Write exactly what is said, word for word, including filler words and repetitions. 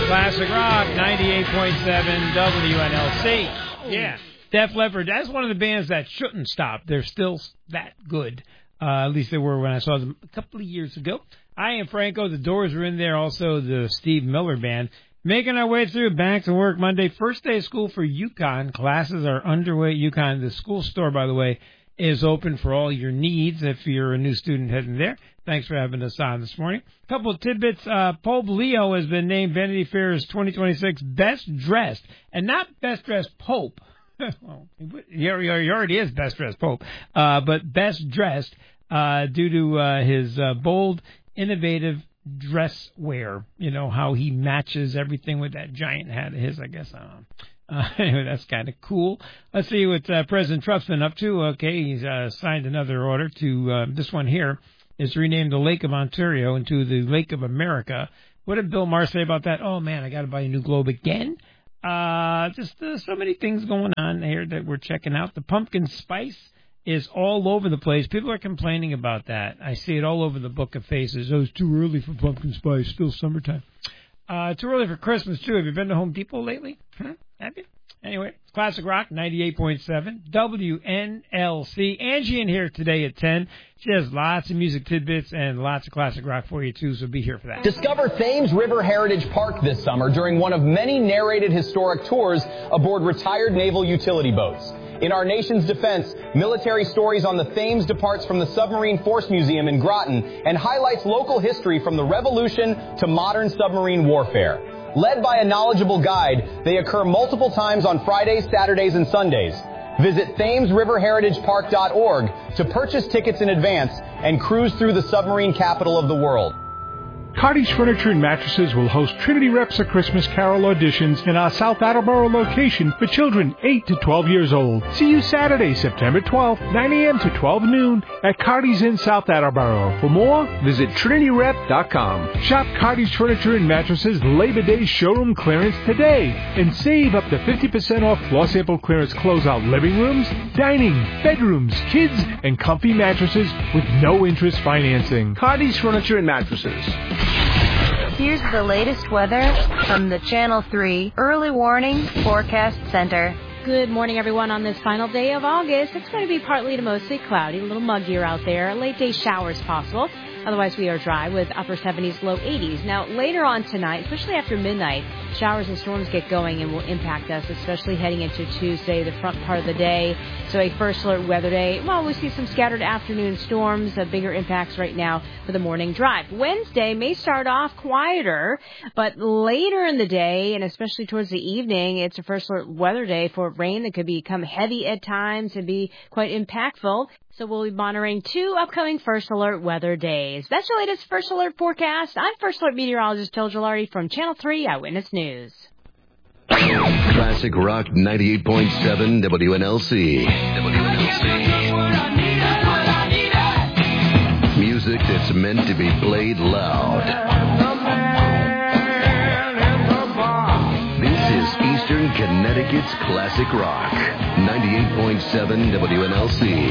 Classic Rock, ninety-eight point seven W N L C. Yeah. Def Leppard, that's one of the bands that shouldn't stop. They're still that good. Uh, at least they were when I saw them a couple of years ago. I am Franco. The Doors are in there. Also, the Steve Miller Band. Making our way through, back to work Monday. First day of school for UConn. Classes are underway at UConn. The school store, by the way, is open for all your needs if you're a new student heading there. Thanks for having us on this morning. A couple of tidbits. Uh, Pope Leo has been named Vanity Fair's twenty twenty-six Best Dressed, and not Best Dressed Pope. Well, he already is Best Dressed Pope, uh, but Best Dressed uh, due to uh, his uh, bold, innovative dress wear. You know, how he matches everything with that giant hat of his, I guess. I don't know. Uh, anyway, that's kind of cool. Let's see what uh, President Trump's been up to. Okay, he's uh, signed another order to, uh, this one here is to rename the Lake of Ontario into the Lake of America. What did Bill Maher say about that? Oh, man, I got to buy a new globe again. Uh, just uh, so many things going on here that we're checking out. The pumpkin spice is all over the place. People are complaining about that. I see it all over the Book of Faces. Oh, it's too early for pumpkin spice. Still summertime. Uh, too early for Christmas, too. Have you been to Home Depot lately? Huh? Have you? Anyway, Classic Rock, ninety-eight point seven, W N L C. Angie in here today at ten. She has lots of music tidbits and lots of classic rock for you, too, so be here for that. Discover Thames River Heritage Park this summer during one of many narrated historic tours aboard retired naval utility boats. In our nation's defense, Military Stories on the Thames departs from the Submarine Force Museum in Groton and highlights local history from the Revolution to modern submarine warfare. Led by a knowledgeable guide, they occur multiple times on Fridays, Saturdays, and Sundays. Visit Thames River Heritage Park dot org to purchase tickets in advance and cruise through the submarine capital of the world. Cardi's Furniture and Mattresses will host Trinity Reps of Christmas Carol auditions in our South Attleboro location for children eight to twelve years old. See you Saturday, September twelfth, nine a.m. to twelve noon at Cardi's in South Attleboro. For more, visit Trinity Rep dot com. Shop Cardi's Furniture and Mattresses Labor Day showroom clearance today and save up to fifty percent off floor sample clearance closeout living rooms, dining, bedrooms, kids, and comfy mattresses with no interest financing. Cardi's Furniture and Mattresses. Here's the latest weather from the Channel three Early Warning Forecast Center. Good morning, everyone. On this final day of August, it's going to be partly to mostly cloudy, a little muggier out there. Late day showers possible. Otherwise, we are dry with upper seventies, low eighties. Now, later on tonight, especially after midnight, showers and storms get going and will impact us, especially heading into Tuesday, the front part of the day. So a first alert weather day. Well, we see some scattered afternoon storms, uh, bigger impacts right now for the morning drive. Wednesday may start off quieter, but later in the day, and especially towards the evening, it's a first alert weather day for rain that could become heavy at times and be quite impactful. So we'll be monitoring two upcoming First Alert weather days. That's your latest First Alert forecast. I'm First Alert meteorologist Jill Gilardi from Channel three Eyewitness News. Classic Rock ninety-eight point seven W N L C. W N L C. Music that's meant to be played loud. This is Eastern Connecticut's Classic Rock ninety-eight point seven W N L C.